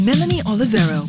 Melanie Olivero.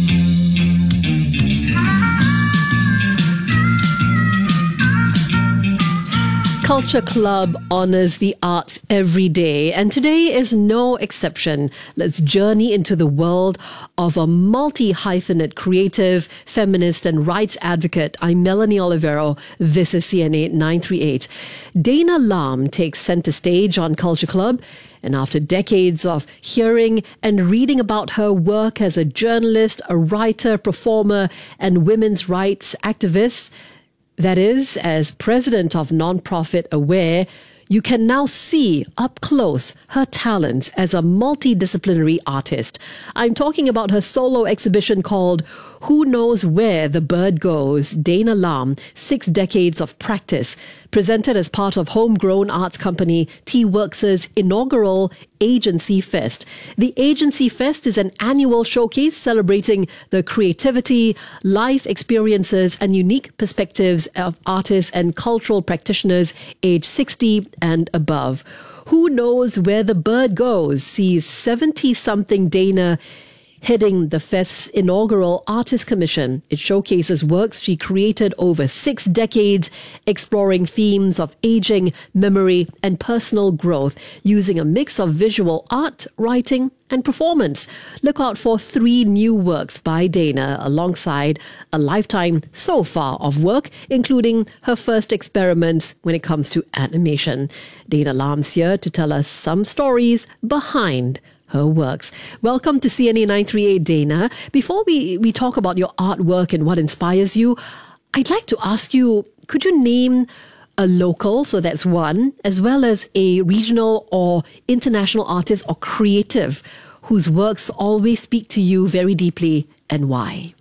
Culture Club honors the arts every day, and today is no exception. Let's journey into the world of a multi-hyphenate creative, feminist, and rights advocate. I'm Melanie Olivero. This is CNA 938. Dana Lam takes center stage on Culture Club. And after decades of hearing and reading about her work as a journalist, a writer, performer, and women's rights activist, that is, as president of nonprofit Aware, you can now see up close her talents as a multidisciplinary artist. I'm talking about her solo exhibition called Who Knows Where the Bird Goes, Dana Lam, 6 Decades of Practice, presented as part of homegrown arts company T-Works' inaugural Agency Fest. The Agency Fest is an annual showcase celebrating the creativity, life experiences, and unique perspectives of artists and cultural practitioners aged 60 and above. Who Knows Where the Bird Goes sees 70-something Dana heading the Fest's inaugural Artist Commission. It showcases works she created over 6 decades, exploring themes of aging, memory, and personal growth, using a mix of visual art, writing, and performance. Look out for 3 new works by Dana, alongside a lifetime so far of work, including her first experiments when it comes to animation. Dana Lam's here to tell us some stories behind her works. Welcome to CNA 938, Dana. Before we talk about your artwork and what inspires you, I'd like to ask you, could you name a local, so that's one, as well as a regional or international artist or creative whose works always speak to you very deeply, and why?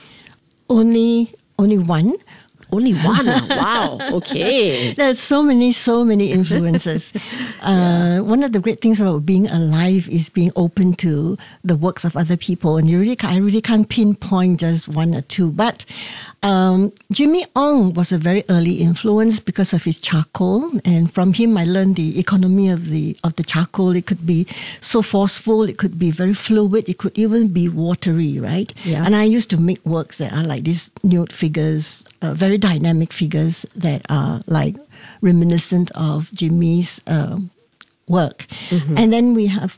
Only one. Only one? Wow. Okay. There's so many influences. One of the great things about being alive is being open to the works of other people. And I really can't pinpoint just one or two. But Jimmy Ong was a very early influence because of his charcoal. And from him, I learned the economy of the charcoal. It could be so forceful. It could be very fluid. It could even be watery, right? Yeah. And I used to make works that are like these nude figures, very dynamic figures that are like reminiscent of Jimmy's work. Mm-hmm. And then we have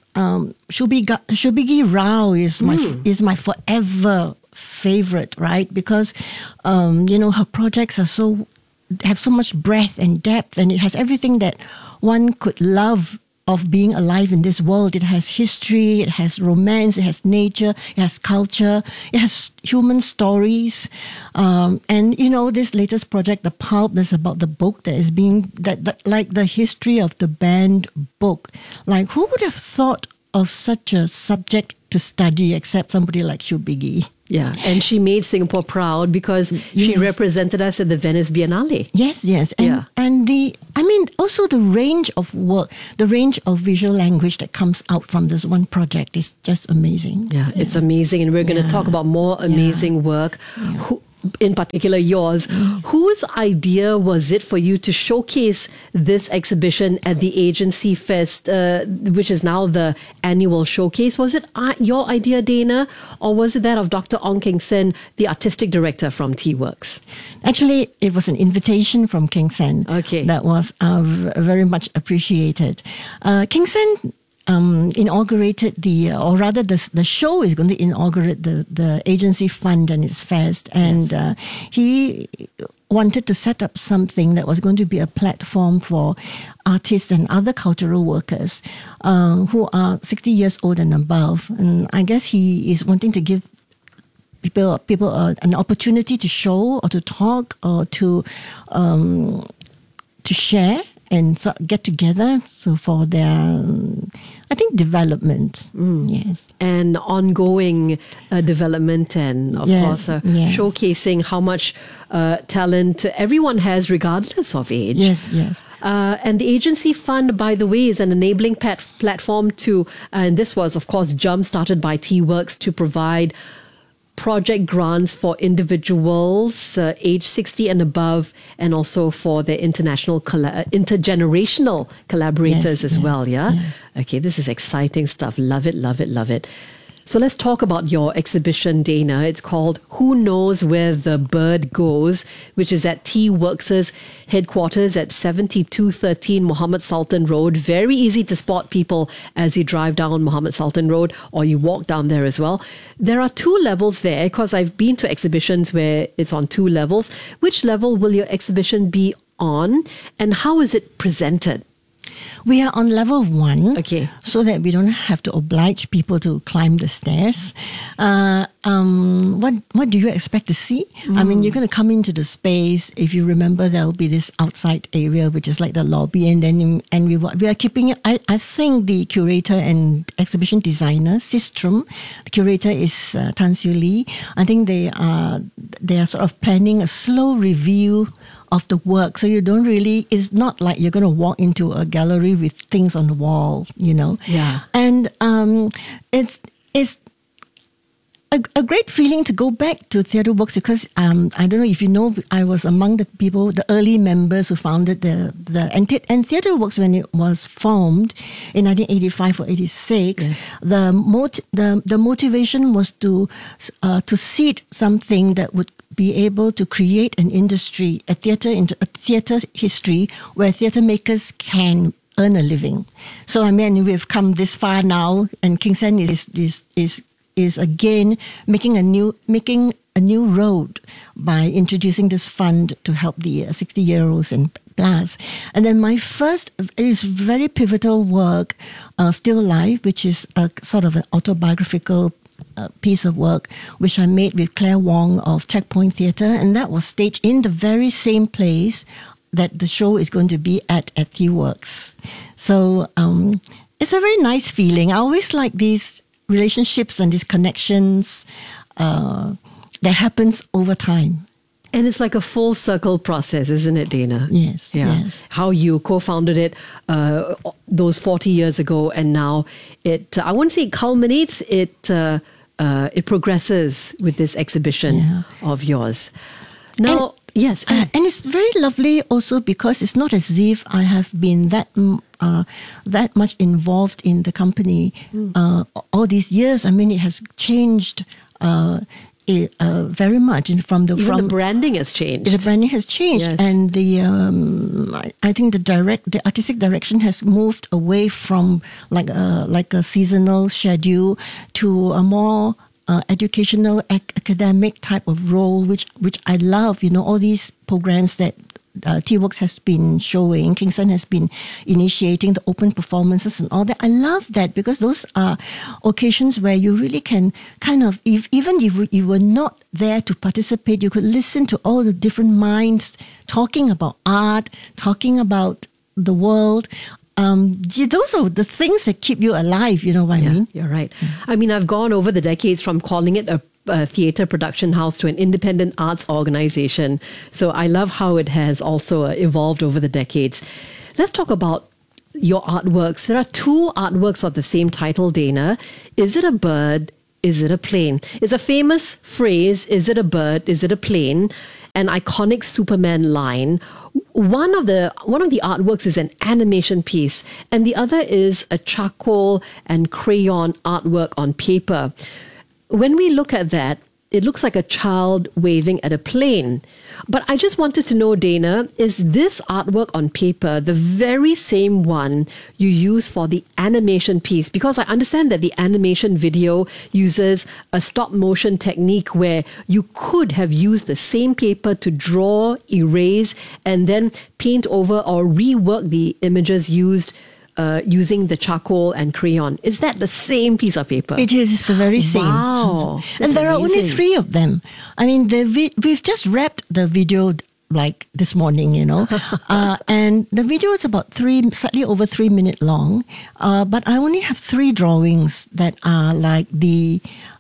Shubigi Rao is my forever favorite, right? Because her projects have so much breadth and depth, and it has everything that one could love of being alive in this world. It has history, it has romance, it has nature, it has culture, it has human stories. And this latest project, The Pulp, is about the book that is that like the history of the banned book. Like, who would have thought of such a subject to study except somebody like Shubigi? Yeah, and she made Singapore proud because she represented us at the Venice Biennale. Yes. And also the range of work, the range of visual language that comes out from this one project is just amazing. Yeah, it's amazing. And we're going to talk about more amazing work. Yeah. In particular yours. Whose idea was it for you to showcase this exhibition at the Agency Fest, which is now the annual showcase? Was it your idea, Dana, or was it that of Dr. Ong Keng Sen, the artistic director from T-Works? Actually, it was an invitation from Keng Sen. Okay. That was very much appreciated. Keng Sen inaugurated the show is going to inaugurate the agency fund and its fest, and he wanted to set up something that was going to be a platform for artists and other cultural workers who are 60 years old and above. And I guess he is wanting to give people an opportunity to show or to talk or to share and so get together, so for their, I think, development. Yes. And ongoing development, and of course showcasing how much talent everyone has regardless of age. Yes. And the Agency Fund, by the way, is an enabling platform to, and this was, of course, jump-started by T-Works to provide project grants for individuals age 60 and above, and also for their intergenerational collaborators as well. Yeah? Okay, this is exciting stuff. Love it. So let's talk about your exhibition, Dana. It's called Who Knows Where the Bird Goes, which is at Tea Works' headquarters at 7213 Mohammed Sultan Road. Very easy to spot people as you drive down Mohammed Sultan Road, or you walk down there as well. There are 2 levels there, because I've been to exhibitions where it's on 2 levels. Which level will your exhibition be on, and how is it presented? We are on level 1, Okay. so that we don't have to oblige people to climb the stairs. What do you expect to see? I mean, you're going to come into the space. If you remember, there will be this outside area, which is like the lobby, and then we are keeping it. I think the curator and exhibition designer, Sistrum, the curator is Tan Siu Lee. I think they are sort of planning a slow review of the work, so you don't really, it's not like you're going to walk into a gallery with things on the wall, you know. Yeah. And it's a great feeling to go back to Theatre Works, because I don't know if you know, I was among the people, the early members who founded and Theatre Works, when it was formed in 1985 or 86. Yes. The motivation was to seed something that would be able to create an industry, a theatre history where theatre makers can earn a living. So I mean, we've come this far now, and King Sen is again making a new road by introducing this fund to help the 60-year-olds and plus. And then my first is very pivotal work, Still Life, which is a sort of an autobiographical piece of work which I made with Claire Wong of Checkpoint Theatre, and that was staged in the very same place that the show is going to be at Tea Works. So it's a very nice feeling. I always like these relationships and these connections that happens over time. And it's like a full circle process, isn't it, Dana? Yes. Yeah. Yes. How you co-founded it those 40 years ago, and now it, I wouldn't say it culminates, it progresses with this exhibition of yours. Now, yes. And it's very lovely also because it's not as if I have been that much involved in the company all these years. I mean, it has changed very much. And the branding has changed. The branding has changed, yes. And I think the artistic direction has moved away from like a seasonal schedule to a more educational, academic type of role, which I love. You know, all these programs that Tea Works has been showing, King Sen has been initiating, the open performances and all that. I love that because those are occasions where you really can kind of, even if you were not there to participate, you could listen to all the different minds talking about art, talking about the world. Those are the things that keep you alive, you know what I mean? You're right. I mean, I've gone over the decades from calling it a theatre production house to an independent arts organization. So I love how it has also evolved over the decades. Let's talk about your artworks. There are 2 artworks of the same title, Dana. Is it a bird? Is it a plane? It's a famous phrase, is it a bird? Is it a plane? An iconic Superman line. One of the artworks is an animation piece, and the other is a charcoal and crayon artwork on paper. When we look at that, it looks like a child waving at a plane. But I just wanted to know, Dana, is this artwork on paper the very same one you use for the animation piece? Because I understand that the animation video uses a stop motion technique where you could have used the same paper to draw, erase, and then paint over or rework the images used using the charcoal and crayon. Is that the same piece of paper? It is. It's the very same. Wow. And there are only 3 of them. I mean, we've just wrapped the video like this morning, you know. And the video is about slightly over 3 minutes long. But I only have 3 drawings that are like the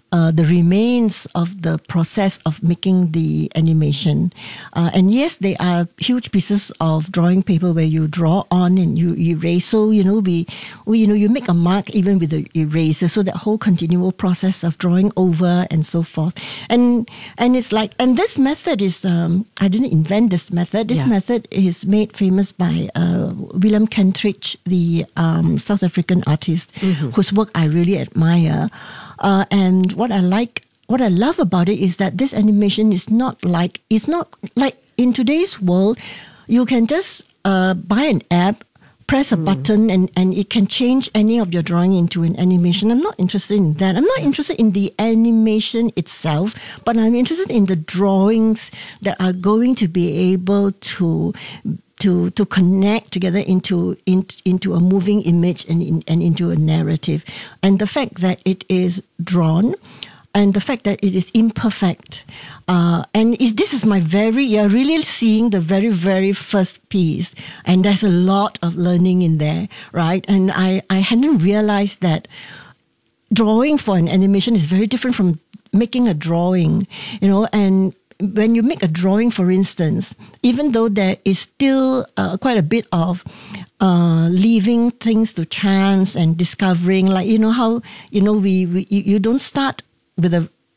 remains of the process of making the animation. And yes, they are huge pieces of drawing paper where you draw on and you erase. So, you know, you make a mark even with the eraser. So that whole continual process of drawing over and so forth. And it's like, and this method is, I didn't invent this method. This method is made famous by Willem Kentridge, the South African artist, whose work I really admire. And what I love about it is that this animation is not like in today's world, you can just buy an app, press a button, and it can change any of your drawing into an animation. I'm not interested in that. I'm not interested in the animation itself, but I'm interested in the drawings that are going to be able to connect together into a moving image and into a narrative. And the fact that it is drawn, and the fact that it is imperfect. This is you're really seeing the very, very first piece. And there's a lot of learning in there, right? And I hadn't realized that drawing for an animation is very different from making a drawing, and when you make a drawing, for instance, even though there is still quite a bit of leaving things to chance and discovering, like, how, you don't start with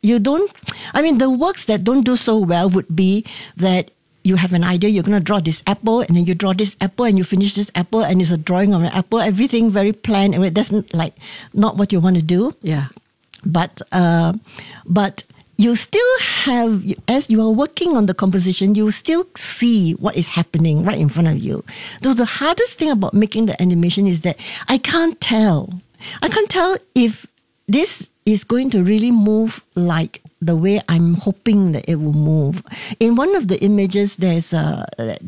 the works that don't do so well would be that you have an idea, you're going to draw this apple, and then you draw this apple, and you finish this apple, and it's a drawing of an apple, everything very planned, and that's not what you want to do. Yeah. But you still have, as you are working on the composition, you still see what is happening right in front of you. Though the hardest thing about making the animation is that I can't tell if this is going to really move like the way I'm hoping that it will move. In one of the images, there's a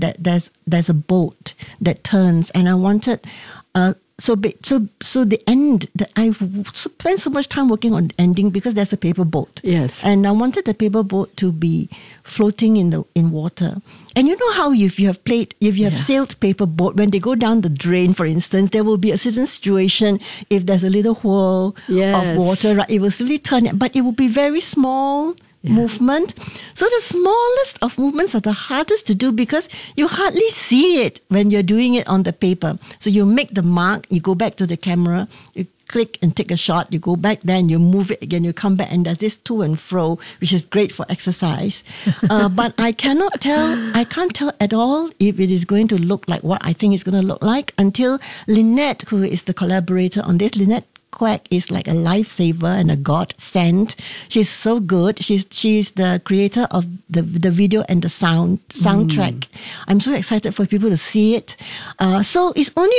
boat that turns, and I wanted so the end, I spent so much time working on ending because there's a paper boat. Yes. And I wanted the paper boat to be floating in water. And you know how if you have sailed paper boat, when they go down the drain, for instance, there will be a certain situation, if there's a little whirl of water, right, it will slowly turn, but it will be very small movement. So the smallest of movements are the hardest to do because you hardly see it when you're doing it on the paper. So you make the mark, you go back to the camera, you click and take a shot, you go back there and you move it again, you come back, and there's this to and fro, which is great for exercise. But I can't tell at all if it is going to look like what I think it's going to look like until Lynette, who is the collaborator on this, Lynette Quek is like a lifesaver and a godsend. She's so good. She's the creator of the video and the soundtrack. I'm so excited for people to see it. So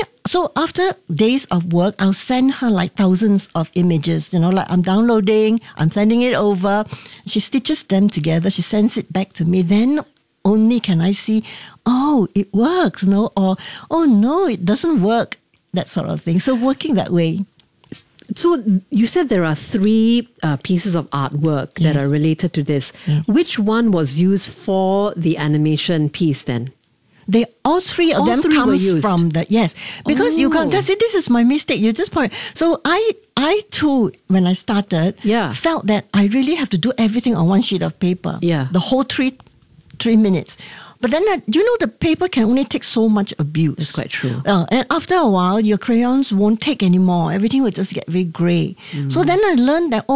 after days of work, I'll send her like thousands of images. Like I'm downloading, I'm sending it over. She stitches them together. She sends it back to me. Then only can I see, oh, it works, or oh no, it doesn't work. That sort of thing. So working that way. So you said there are 3 pieces of artwork that are related to this. Yeah. Which one was used for the animation piece then? All three of them comes from the, because you can't, this is my mistake, you just point. So I too, when I started, felt that I really have to do everything on one sheet of paper. Yeah. The whole 3 minutes. But then, the paper can only take so much abuse. That's quite true. And after a while, your crayons won't take anymore. Everything will just get very grey. So then I learned that,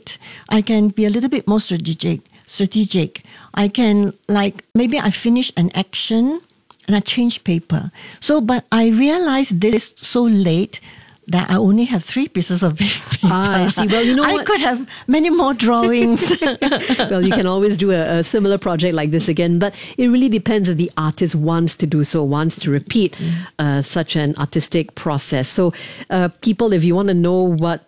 I can be a little bit more strategic. I can, maybe I finish an action and I change paper. So, but I realized this so late that I only have 3 pieces of paper. I see. Well, you know what? I could have many more drawings. Well, you can always do a similar project like this again, but it really depends if the artist wants to do so, wants to repeat such an artistic process. So, people, if you want to know what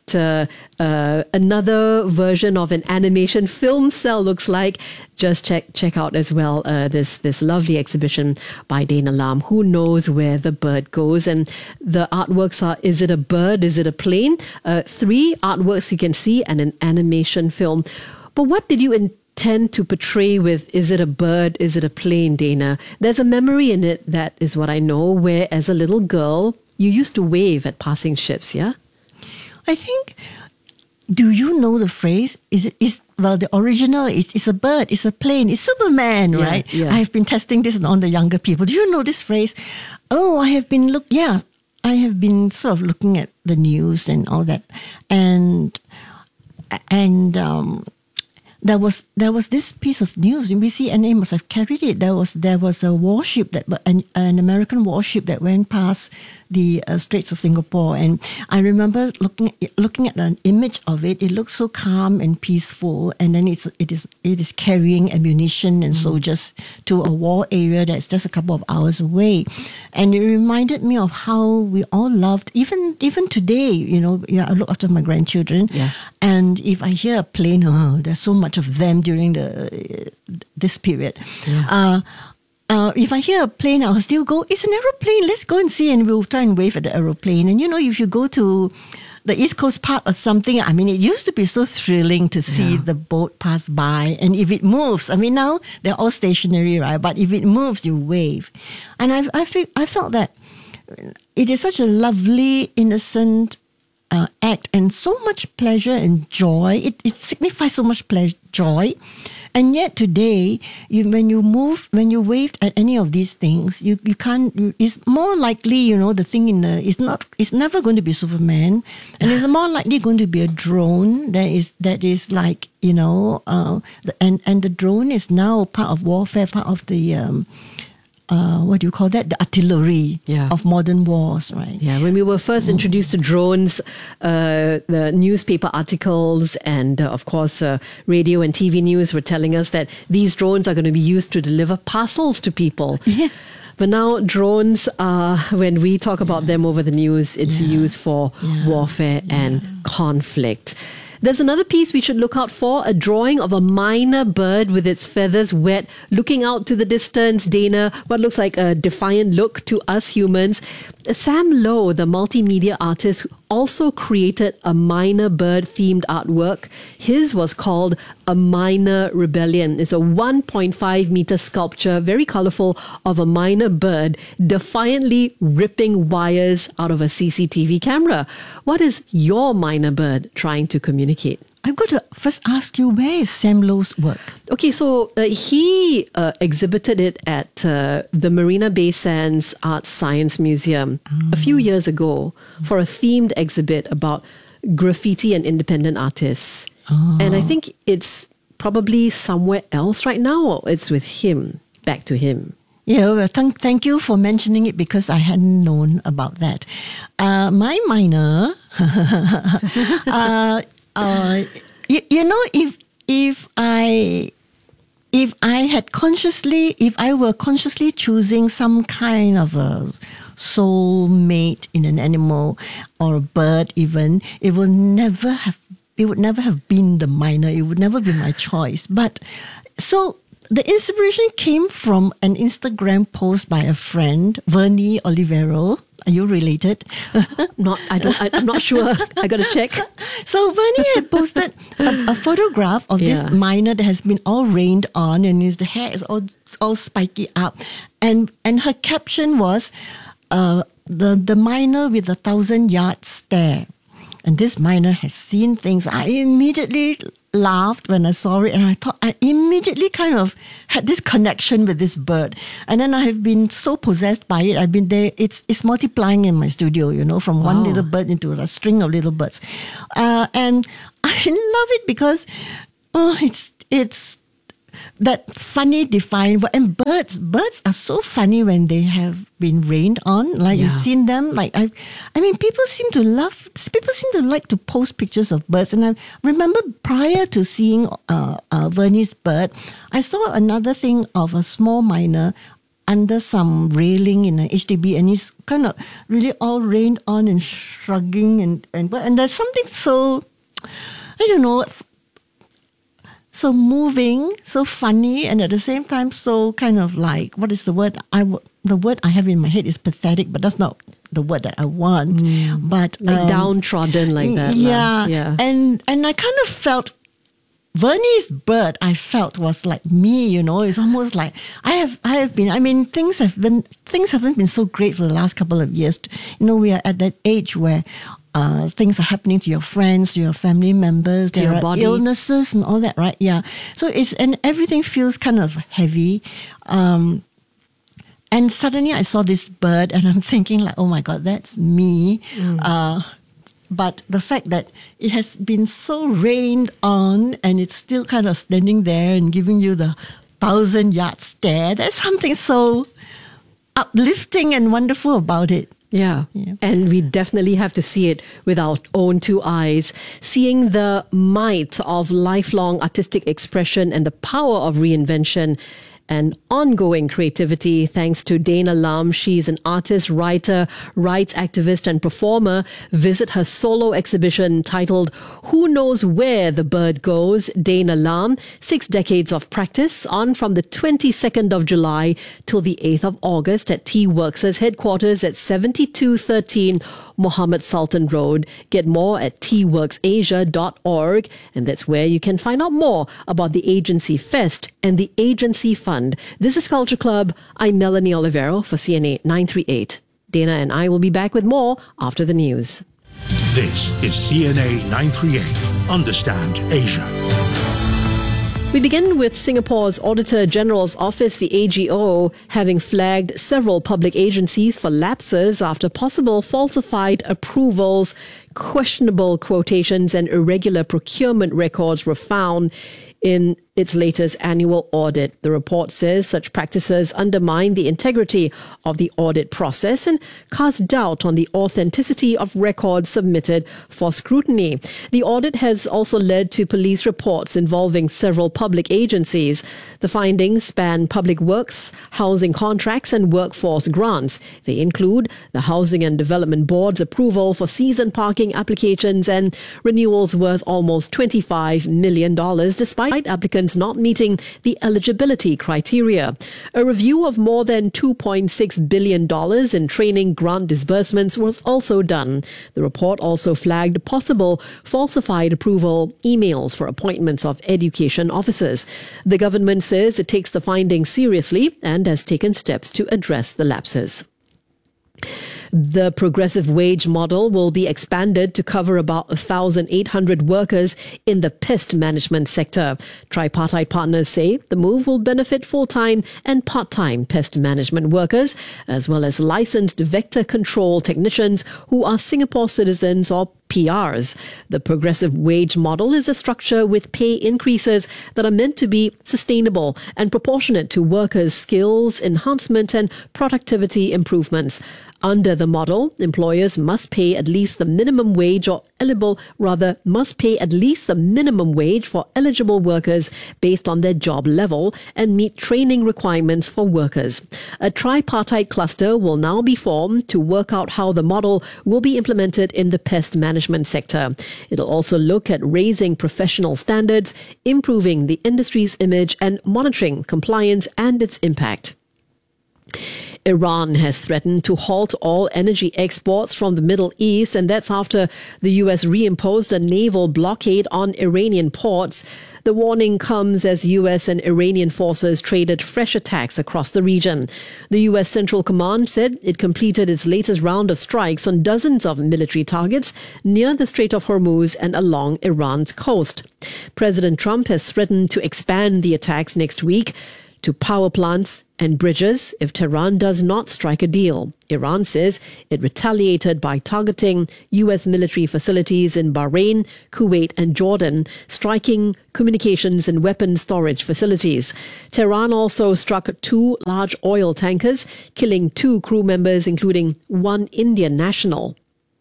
another version of an animation film cell looks like, just check out as well this lovely exhibition by Dana Lam, Who Knows Where the Bird Goes. And the artworks are, is it a bird, is it a plane? 3 artworks you can see and an animation film. But what did you intend to portray with Is It a Bird, Is It a Plane, Dana? There's a memory in it, that is what I know, where as a little girl you used to wave at passing ships, yeah? I think, do you know the phrase? The original is a bird, it's a plane, it's Superman, right? Yeah. I have been testing this on the younger people. Do you know this phrase? Oh, I have been sort of looking at the news and all that, and there was this piece of news. BCNA must have carried it. There was a warship an American warship that went past the Straits of Singapore, and I remember looking at an image of it. It looks so calm and peaceful, and then it is carrying ammunition and soldiers to a war area that's just a couple of hours away, and it reminded me of how we all loved even today. I look after my grandchildren, and if I hear a plane, there's so much of them during this period. Yeah. If I hear a plane, I'll still go, it's an aeroplane, let's go and see, and we'll try and wave at the aeroplane. And if you go to the East Coast Park or something, I mean, it used to be so thrilling to see the boat pass by. And if it moves, I mean, now they're all stationary, right? But if it moves, you wave. And I felt that it is such a lovely, innocent act, and so much pleasure and joy. It signifies so much joy. And yet today, when you waved at any of these things, you can't. It's more likely, the thing it's never going to be Superman, and it's more likely going to be a drone that is like, and the drone is now part of warfare, part of the what do you call that? The artillery of modern wars, right? Yeah, when we were first introduced to drones, the newspaper articles and, of course, radio and TV news were telling us that these drones are going to be used to deliver parcels to people. Yeah. But now drones are, when we talk about them over the news, it's used for warfare and conflict. There's another piece we should look out for, a drawing of a myna bird with its feathers wet, looking out to the distance. Dana, what looks like a defiant look to us humans. Sam Lowe, the multimedia artist, also created a myna bird themed artwork. His was called A Myna Rebellion. It's a 1.5 meter sculpture, very colorful, of a myna bird defiantly ripping wires out of a CCTV camera. What is your myna bird trying to communicate? I've got to first ask you, where is Sam Lowe's work? Okay, so he exhibited it at the Marina Bay Sands Arts Science Museum a few years ago for a themed exhibit about graffiti and independent artists. And I think it's probably somewhere else right now, or it's with him, back to him. Yeah, well, thank you for mentioning it, because I hadn't known about that. My myna... if I were consciously choosing some kind of a soul mate in an animal or a bird, even, it would never have been the myna. It would never be my choice. But so the inspiration came from an Instagram post by a friend, Vernie Olivero. Are you related? I'm not sure. I got to check. So Vernie had posted a photograph of this myna that has been all rained on, and the hair is all spiky up, and her caption was the myna with 1,000-yard stare. And this myna has seen things. I immediately laughed when I saw it, and I thought I immediately kind of had this connection with this bird. And then I have been so possessed by it. I've been there. It's multiplying in my studio, from one little bird into a string of little birds. And I love it because it's that funny, defiant. And birds are so funny when they have been rained on. Like you've seen them. Like people seem to like to post pictures of birds. And I remember prior to seeing Vernie's bird, I saw another thing of a small myna under some railing in an HDB, and he's kind of really all rained on and shrugging and there's something so, I don't know, so moving, so funny, and at the same time so kind of like, what is the word? The word I have in my head is pathetic, but that's not the word that I want. But like downtrodden like that. Yeah. And I kind of felt Vernie's bird, I felt, was like me, It's almost like I have been. I mean, things haven't been so great for the last couple of years. We are at that age where things are happening to your friends, to your family members, to your body, illnesses and all that, right? Yeah. So and everything feels kind of heavy. And suddenly I saw this bird, and I'm thinking like, oh my God, that's me. But the fact that it has been so rained on and it's still kind of standing there and giving you the 1,000-yard stare, there's something so uplifting and wonderful about it. Yeah. And we definitely have to see it with our own two eyes. Seeing the might of lifelong artistic expression and the power of reinvention and ongoing creativity thanks to Dana Lam. She's an artist, writer, rights activist and performer. Visit her solo exhibition titled Who Knows Where the Bird Goes? Dana Lam, 6 decades of practice, on from the 22nd of July till the 8th of August at T-Works' headquarters at 7213 Mohammed Sultan Road. Get more at tworksasia.org, and that's where you can find out more about the Agency Fest and the Agency Fund. This is Culture Club. I'm Melanie Olivero for CNA 938. Dana and I will be back with more after the news. This is CNA 938. Understand Asia. We begin with Singapore's Auditor General's Office, the AGO, having flagged several public agencies for lapses after possible falsified approvals, questionable quotations and irregular procurement records were found in its latest annual audit. The report says such practices undermine the integrity of the audit process and cast doubt on the authenticity of records submitted for scrutiny. The audit has also led to police reports involving several public agencies. The findings span public works, housing contracts and workforce grants. They include the Housing and Development Board's approval for season parking applications and renewals worth almost $25 million despite applicants not meeting the eligibility criteria. A review of more than $2.6 billion in training grant disbursements was also done. The report also flagged possible falsified approval emails for appointments of education officers. The government says it takes the findings seriously and has taken steps to address the lapses. The progressive wage model will be expanded to cover about 1,800 workers in the pest management sector. Tripartite partners say the move will benefit full-time and part-time pest management workers, as well as licensed vector control technicians who are Singapore citizens or PRs. The progressive wage model is a structure with pay increases that are meant to be sustainable and proportionate to workers' skills enhancement and productivity improvements. Under the model, employers must pay at least the minimum wage for eligible workers based on their job level and meet training requirements for workers. A tripartite cluster will now be formed to work out how the model will be implemented in the pest management sector. It'll also look at raising professional standards, improving the industry's image and monitoring compliance and its impact. Iran has threatened to halt all energy exports from the Middle East, and that's after the U.S. reimposed a naval blockade on Iranian ports. The warning comes as U.S. and Iranian forces traded fresh attacks across the region. The U.S. Central Command said it completed its latest round of strikes on dozens of military targets near the Strait of Hormuz and along Iran's coast. President Trump has threatened to expand the attacks next week to power plants and bridges if Tehran does not strike a deal. Iran says it retaliated by targeting U.S. military facilities in Bahrain, Kuwait and Jordan, striking communications and weapons storage facilities. Tehran also struck 2 large oil tankers, killing 2 crew members, including 1 Indian national.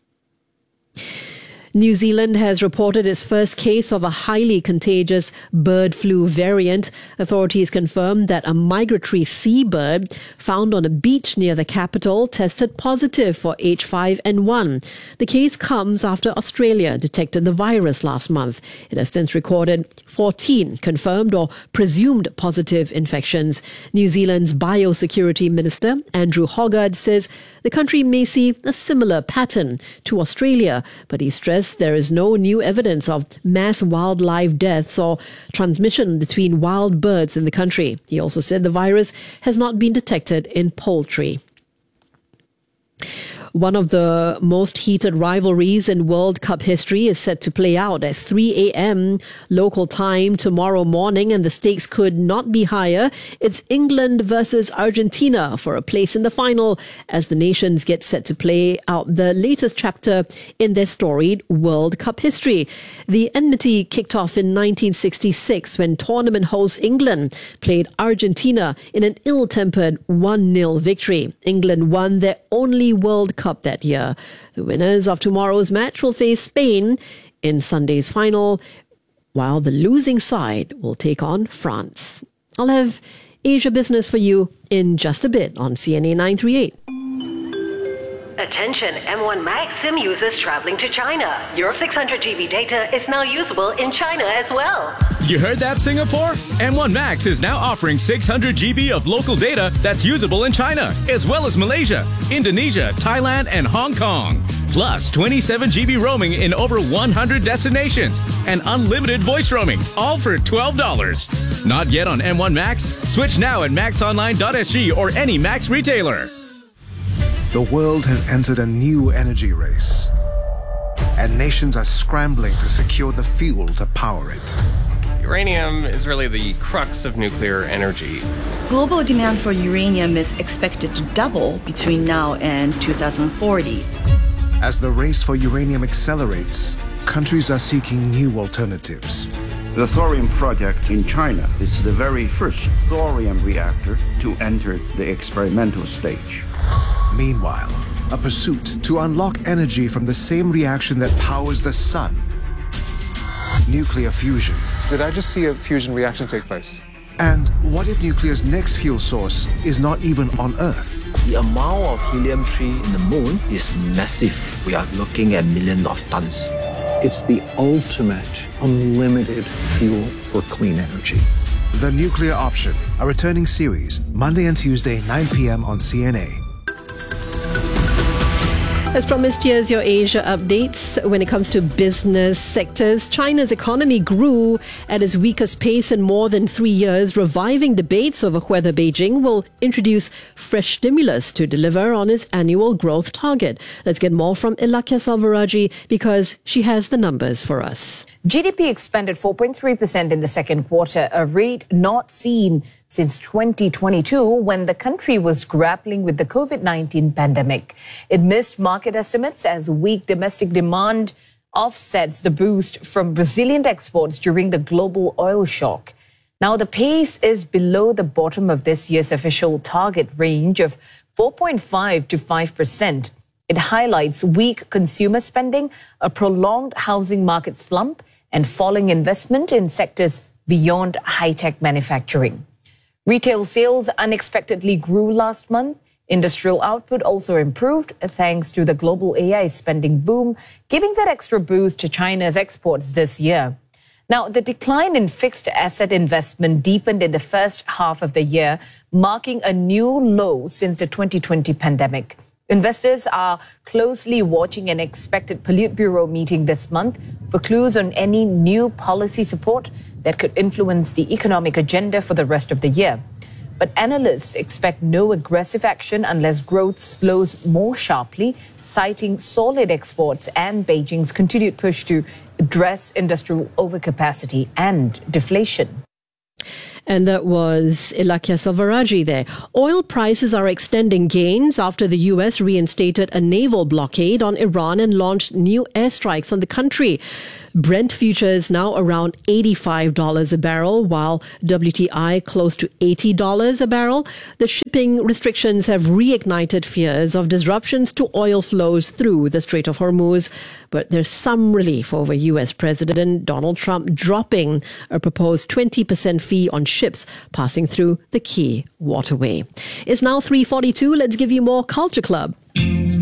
New Zealand has reported its first case of a highly contagious bird flu variant. Authorities confirmed that a migratory seabird found on a beach near the capital tested positive for H5N1. The case comes after Australia detected the virus last month. It has since recorded 14 confirmed or presumed positive infections. New Zealand's Biosecurity Minister, Andrew Hoggard, says the country may see a similar pattern to Australia, but he stressed there is no new evidence of mass wildlife deaths or transmission between wild birds in the country. He also said the virus has not been detected in poultry. One of the most heated rivalries in World Cup history is set to play out at 3 a.m. local time tomorrow morning, and the stakes could not be higher. It's England versus Argentina for a place in the final as the nations get set to play out the latest chapter in their storied World Cup history. The enmity kicked off in 1966 when tournament host England played Argentina in an ill-tempered 1-0 victory. England won their only World Cup Cup that year. The winners of tomorrow's match will face Spain in Sunday's final, while the losing side will take on France. I'll have Asia Business for you in just a bit on CNA 938. Attention M1 Max SIM users traveling to China. Your 600 GB data is now usable in China as well. You heard that, Singapore? M1 Max is now offering 600 GB of local data that's usable in China, as well as Malaysia, Indonesia, Thailand, and Hong Kong. Plus 27 GB roaming in over 100 destinations and unlimited voice roaming, all for $12. Not yet on M1 Max? Switch now at maxonline.sg or any Max retailer. The world has entered a new energy race, and nations are scrambling to secure the fuel to power it. Uranium is really the crux of nuclear energy. Global demand for uranium is expected to double between now and 2040. As the race for uranium accelerates, countries are seeking new alternatives. The thorium project in China is the very first thorium reactor to enter the experimental stage. Meanwhile, a pursuit to unlock energy from the same reaction that powers the sun. Nuclear fusion. Did I just see a fusion reaction take place? And what if nuclear's next fuel source is not even on Earth? The amount of helium-3 in the moon is massive. We are looking at millions of tons. It's the ultimate unlimited fuel for clean energy. The Nuclear Option, a returning series, Monday and Tuesday, 9 p.m. on CNA. As promised, here's your Asia updates. When it comes to business sectors, China's economy grew at its weakest pace in more than 3 years, reviving debates over whether Beijing will introduce fresh stimulus to deliver on its annual growth target. Let's get more from Ilakia Salvaraji because she has the numbers for us. GDP expanded 4.3% in the second quarter, a rate not seen since 2022 when the country was grappling with the COVID-19 pandemic. It missed market estimates as weak domestic demand offsets the boost from Brazilian exports during the global oil shock. Now, the pace is below the bottom of this year's official target range of 4.5 to 5%. It highlights weak consumer spending, a prolonged housing market slump, and falling investment in sectors beyond high-tech manufacturing. Retail sales unexpectedly grew last month. Industrial output also improved thanks to the global AI spending boom, giving that extra boost to China's exports this year. Now, the decline in fixed asset investment deepened in the first half of the year, marking a new low since the 2020 pandemic. Investors are closely watching an expected Politburo meeting this month for clues on any new policy support that could influence the economic agenda for the rest of the year. But analysts expect no aggressive action unless growth slows more sharply, citing solid exports and Beijing's continued push to address industrial overcapacity and deflation. And that was Ilakia Salvaraji there. Oil prices are extending gains after the US reinstated a naval blockade on Iran and launched new airstrikes on the country. Brent futures now around $85 a barrel, while WTI close to $80 a barrel. The shipping restrictions have reignited fears of disruptions to oil flows through the Strait of Hormuz. But there's some relief over US President Donald Trump dropping a proposed 20% fee on ships passing through the key waterway. It's now 3:42. Let's give you more Culture Club.